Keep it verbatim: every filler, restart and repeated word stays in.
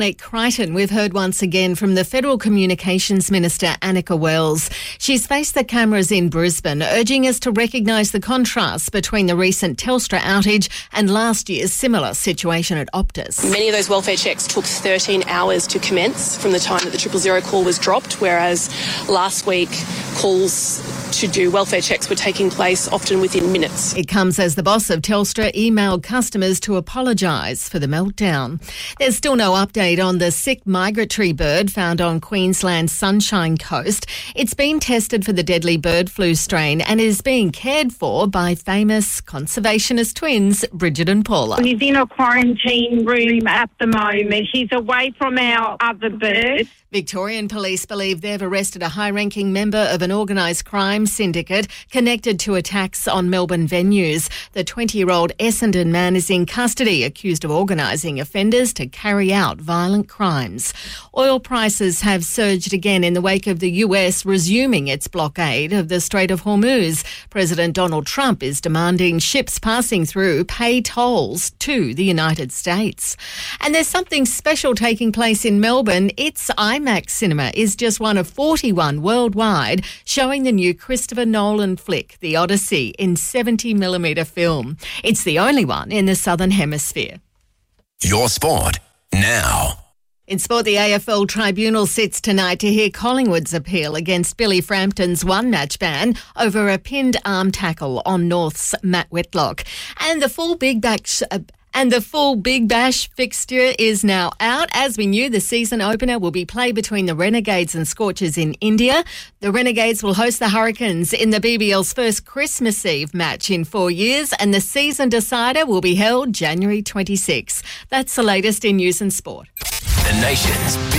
At Crichton, we've heard once again from the Federal Communications Minister, Annika Wells. She's faced the cameras in Brisbane, urging us to recognise the contrast between the recent Telstra outage and last year's similar situation at Optus. Many of those welfare checks took thirteen hours to commence from the time that the triple zero call was dropped, whereas last week calls to do welfare checks were taking place often within minutes. It comes as the boss of Telstra emailed customers to apologise for the meltdown. There's still no update on the sick migratory bird found on Queensland's Sunshine Coast. It's been tested for the deadly bird flu strain and is being cared for by famous conservationist twins Bridget and Paula. He's in a quarantine room at the moment. He's away from our other birds. Victorian police believe they've arrested a high-ranking member of an organised crime syndicate connected to attacks on Melbourne venues. The twenty-year-old Essendon man is in custody, accused of organising offenders to carry out violent crimes. Oil prices have surged again in the wake of the U S resuming its blockade of the Strait of Hormuz. President Donald Trump is demanding ships passing through pay tolls to the United States. And there's something special taking place in Melbourne. It's IMAX Cinema is just one of forty-one worldwide showing the new Christopher Nolan flick, The Odyssey, in seventy millimetre film. It's the only one in the Southern Hemisphere. Your sport now. In sport, the A F L Tribunal sits tonight to hear Collingwood's appeal against Billy Frampton's one-match ban over a pinned arm tackle on North's Matt Whitlock. And the full Big Bash... Uh, And the full Big Bash fixture is now out. As we knew, the season opener will be played between the Renegades and Scorchers in India. The Renegades will host the Hurricanes in the B B L's first Christmas Eve match in four years, and the season decider will be held January twenty-sixth. That's the latest in news and sport. The nation's